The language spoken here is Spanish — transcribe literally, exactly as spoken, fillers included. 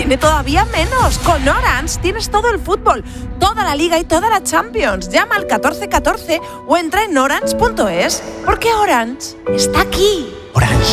tiene todavía menos. Con Orange tienes todo el fútbol, toda la Liga y toda la Champions. Llama al catorce catorce o entra en orange punto es, porque Orange está aquí. Orange.